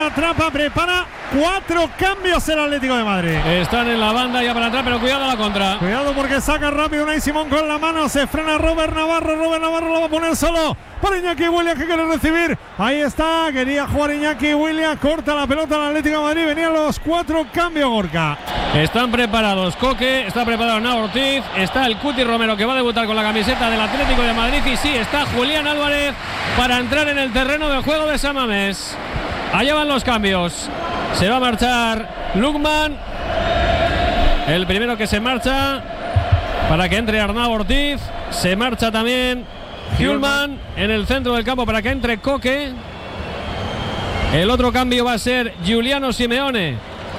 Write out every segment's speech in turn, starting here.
Atrapa, prepara 4 cambios el Atlético de Madrid. Están en la banda ya para atrás, pero cuidado a la contra. Cuidado porque saca rápido Unai Simón con la mano. Se frena Robert Navarro. Robert Navarro lo va a poner solo para Iñaki Williams, que quiere recibir. Ahí está, quería jugar Iñaki Williams. Corta la pelota al Atlético de Madrid. Venían los 4 cambios, Gorka. Están preparados Coque, está preparado Hernán Ortiz, está el Cuti Romero, que va a debutar con la camiseta del Atlético de Madrid, y sí, está Julián Álvarez para entrar en el terreno de juego de San Mamés. Allá van los cambios. Se va a marchar Lukman, el primero que se marcha, para que entre Hernán Ortiz. Se marcha también Hjulman en el centro del campo para que entre Coque. El otro cambio va a ser Giuliano Simeone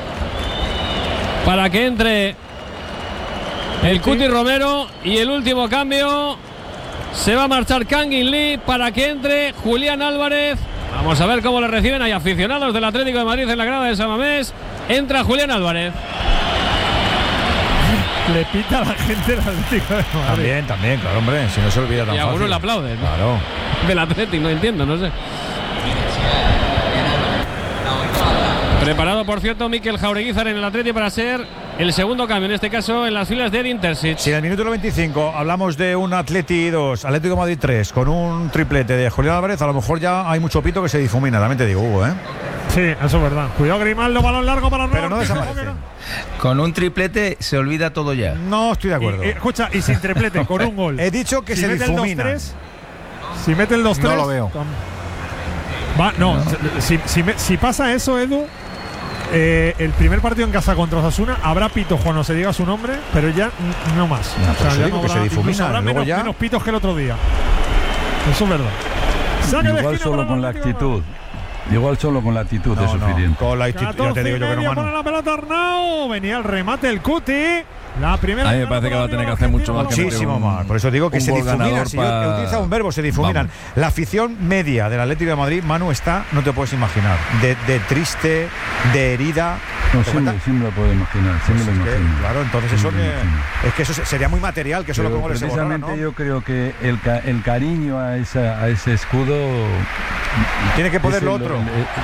para que entre el Cuti Romero. Y el último cambio, se va a marchar Kangin Lee para que entre Julián Álvarez. Vamos a ver cómo le reciben. Hay aficionados del Atlético de Madrid en la grada de San Mamés. Entra Julián Álvarez. Le pita a la gente del Atlético de Madrid. También, claro, hombre. Si no se olvida tan y fácil. algunos le aplauden. Claro. Del Atlético, no entiendo, no sé. Preparado, por cierto, Mikel Jaureguizar en el Atlético para ser el segundo cambio, en este caso en las filas de Edin Terzic. Si en el minuto 25 hablamos de un Atleti 2, Atlético de Madrid 3, con un triplete de Julián Álvarez, a lo mejor ya hay mucho pito que se difumina, también te digo, Hugo, ¿eh? Sí, eso es verdad. Cuidado Grimaldo, balón largo para Pero no desaparece. Con un triplete se olvida todo ya. No estoy de acuerdo. Escucha, y sin triplete, con un gol. He dicho que si se mete difumina. Si mete el 2-3. No lo veo. No. Si pasa eso, Edu, el primer partido en casa contra Osasuna habrá pito, Juan, no se diga su nombre, pero ya no más. No, ya no habrá, se difumina. habrá menos pitos que el otro día. Eso es verdad. Igual solo con la actitud. Igual solo con la actitud es suficiente. Con la actitud, ya te digo yo que no, pone la pelota Arnau. Venía el remate el Cuti. La primera. A mí me parece que va a tener que hacer mucho más. Muchísimo más. Por eso digo que se difuminan. Si yo utiliza un verbo, se difuminan. Vamos. La afición media del Atlético de Madrid, Manu, está, no te puedes imaginar, de triste, de herida. No, sí me lo puedo imaginar. Sí me lo imagino. Claro, entonces eso es que eso sería muy material, que eso es lo que goles se borraran, ¿no? Yo creo que el cariño a ese escudo tiene que ponerlo otro.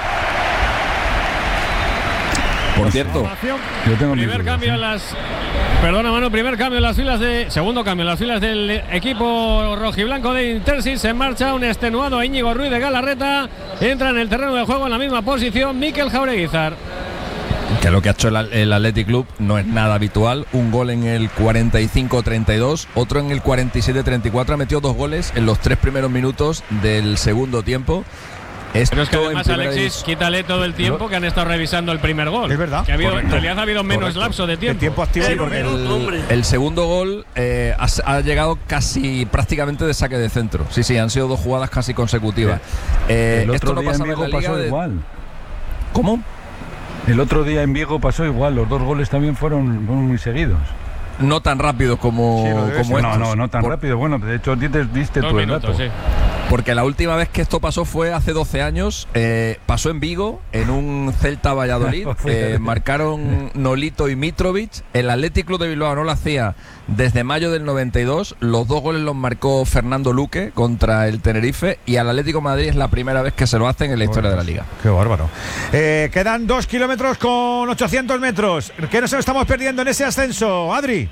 Por cierto, primer cambio en las. Perdona, Manu, segundo cambio en las filas del equipo rojiblanco de Intersis. Se marcha un extenuado Íñigo Ruiz de Galarreta. Entra en el terreno de juego en la misma posición Mikel Jaureguizar. Que lo que ha hecho el Athletic Club no es nada habitual. Un gol en el 45-32, otro en el 47-34. Ha metido 2 goles en los 3 primeros minutos del segundo tiempo. Pero es que además, Alexis, quítale todo el tiempo que han estado revisando el primer gol. Es verdad. Que en realidad ha habido menos lapso de tiempo. El tiempo activo. Sí, porque el segundo gol ha llegado casi prácticamente de saque de centro. Sí, han sido 2 jugadas casi consecutivas. El otro día en Vigo pasó igual. ¿Cómo? El otro día en Vigo pasó igual. Los 2 goles también fueron muy seguidos. No tan rápido como estos. No tan rápido. Bueno, de hecho diste tú el dato. Sí. Porque la última vez que esto pasó fue hace 12 años. Pasó en Vigo, en un Celta Valladolid. Marcaron Nolito y Mitrovic. El Athletic Club de Bilbao no lo hacía desde mayo del 92. Los 2 goles los marcó Fernando Luque contra el Tenerife. Y al Atlético de Madrid es la primera vez que se lo hacen en la historia de la Liga. Qué bárbaro. Quedan 2 kilómetros con 800 metros. ¿Qué nos estamos perdiendo en ese ascenso, Adri?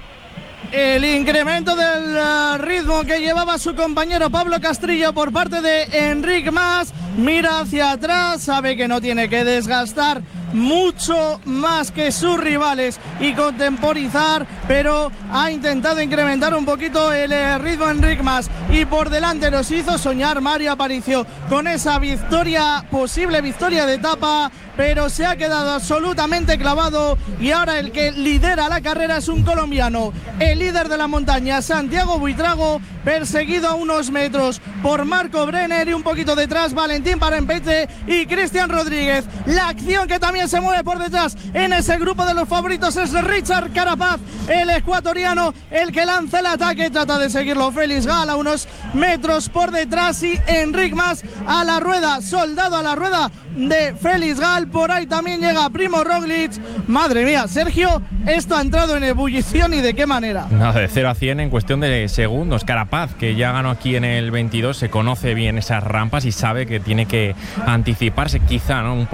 El incremento del ritmo que llevaba su compañero Pablo Castrillo por parte de Enric Mas. Mira hacia atrás, sabe que no tiene que desgastar mucho más que sus rivales y contemporizar, pero ha intentado incrementar un poquito el ritmo Enric Mas, y por delante nos hizo soñar Mario Aparicio con esa posible victoria de etapa, pero se ha quedado absolutamente clavado, y ahora el que lidera la carrera es un colombiano, el líder de la montaña, Santiago Buitrago, perseguido a unos metros por Marco Brenner, y un poquito detrás Valentín Parempete y Cristian Rodríguez. La acción que también se mueve por detrás en ese grupo de los favoritos es Richard Carapaz, el ecuatoriano, el que lanza el ataque. Trata de seguirlo Félix Gal a unos metros por detrás, y Enric Mas a la rueda, soldado a la rueda de Félix Gal. Por ahí también llega Primo Roglic. Madre mía, Sergio, esto ha entrado en ebullición, y de qué manera. Nada, de 0 a 100 en cuestión de segundos. Carapaz, que ya ganó aquí en el 22, se conoce bien esas rampas y sabe que tiene que anticiparse, quizá, ¿no? Un poco